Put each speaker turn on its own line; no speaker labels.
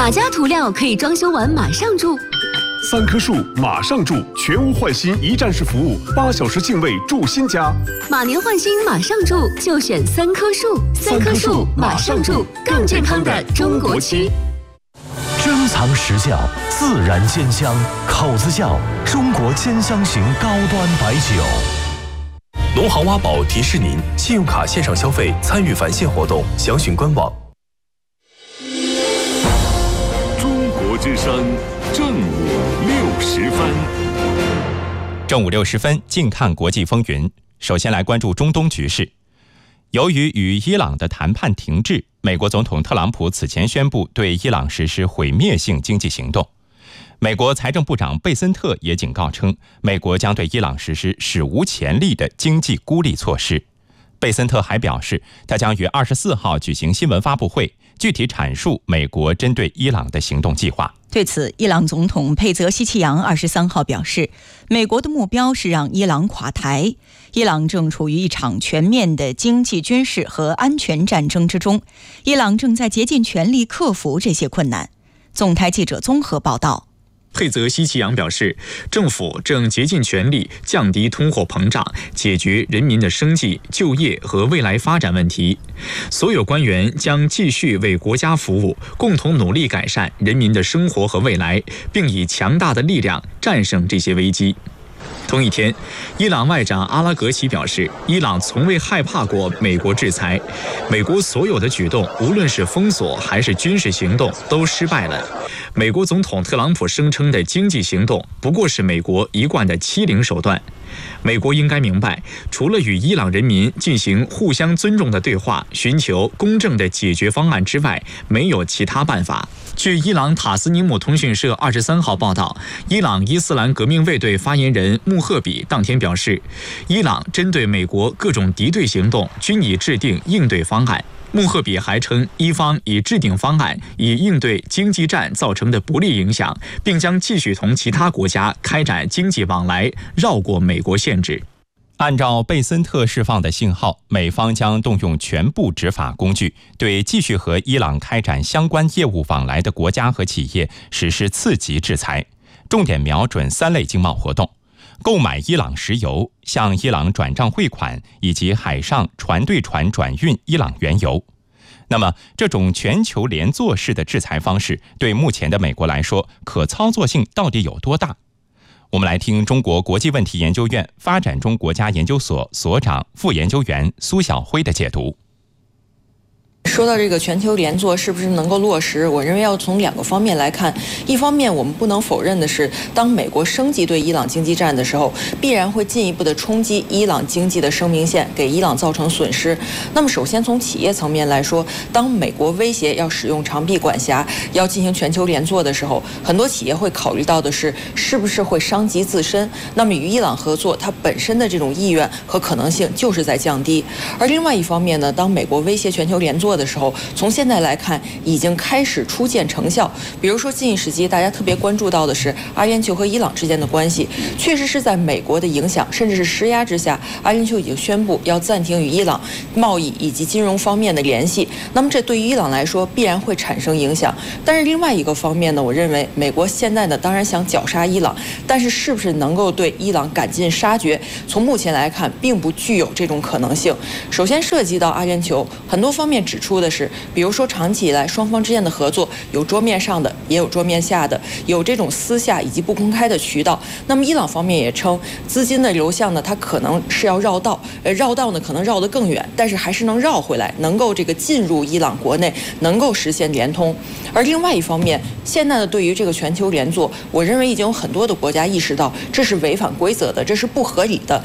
哪家涂料可以装修完马上住
？3棵树马上住，全屋换新一站式服务，8小时净位住新家。
马年换新马上住，就选3棵树。3棵树马上住，更健康的中国区。
珍藏实窖，自然煎香，口子窖，中国煎香型高端白酒。
农行挖宝提示您：信用卡线上消费参与返现活动，详询官网。
中国之声，正午60分。
正午60分，近看国际风云。首先来关注中东局势。由于与伊朗的谈判停滞，美国总统特朗普此前宣布对伊朗实施毁灭性经济行动。美国财政部长贝森特也警告称，美国将对伊朗实施史无前例的经济孤立措施。贝森特还表示，他将于24号举行新闻发布会，具体阐述美国针对伊朗的行动计划。
对此，伊朗总统佩泽希奇扬23号表示，美国的目标是让伊朗垮台。伊朗正处于一场全面的经济、军事和安全战争之中，伊朗正在竭尽全力克服这些困难。总台记者综合报道。
佩泽希奇扬表示，政府正竭尽全力降低通货膨胀，解决人民的生计、就业和未来发展问题。所有官员将继续为国家服务，共同努力改善人民的生活和未来，并以强大的力量战胜这些危机。同一天，伊朗外长阿拉格齐表示，伊朗从未害怕过美国制裁，美国所有的举动，无论是封锁还是军事行动，都失败了。美国总统特朗普声称的经济行动，不过是美国一贯的欺凌手段。美国应该明白，除了与伊朗人民进行互相尊重的对话，寻求公正的解决方案之外，没有其他办法。据伊朗塔斯尼姆通讯社23号报道，伊朗伊斯兰革命卫队发言人穆赫比当天表示，伊朗针对美国各种敌对行动均已制定应对方案。穆赫比还称，伊方已制定方案，以应对经济战造成的不利影响，并将继续同其他国家开展经济往来，绕过美国限制。
按照贝森特释放的信号，美方将动用全部执法工具，对继续和伊朗开展相关业务往来的国家和企业实施次级制裁，重点瞄准3类经贸活动：购买伊朗石油、向伊朗转账汇款，以及海上船对船转运伊朗原油。那么，这种全球连坐式的制裁方式，对目前的美国来说，可操作性到底有多大？我们来听中国国际问题研究院发展中国家研究所所长、副研究员苏晓辉的解读。
说到这个全球连坐是不是能够落实，我认为要从2个方面来看。一方面，我们不能否认的是，当美国升级对伊朗经济战的时候，必然会进一步的冲击伊朗经济的生命线，给伊朗造成损失。那么首先从企业层面来说，当美国威胁要使用长臂管辖，要进行全球连坐的时候，很多企业会考虑到的是不是会伤及自身。那么与伊朗合作，它本身的这种意愿和可能性就是在降低。而另外一方面呢，当美国威胁全球连坐的时候，从现在来看已经开始初见成效。比如说近一时期大家特别关注到的是阿联酋和伊朗之间的关系，确实是在美国的影响甚至是施压之下，阿联酋已经宣布要暂停与伊朗贸易以及金融方面的联系。那么这对于伊朗来说必然会产生影响。但是另外一个方面呢，我认为美国现在呢当然想绞杀伊朗，但是是不是能够对伊朗赶尽杀绝，从目前来看并不具有这种可能性。首先涉及到阿联酋，很多方面指出的是，比如说长期以来双方之间的合作有桌面上的，也有桌面下的，有这种私下以及不公开的渠道。那么伊朗方面也称，资金的流向呢，它可能是要绕道，绕道呢可能绕得更远，但是还是能绕回来，能够这个进入伊朗国内，能够实现联通。而另外一方面，现在呢对于这个全球连坐，我认为已经有很多的国家意识到这是违反规则的，这是不合理的。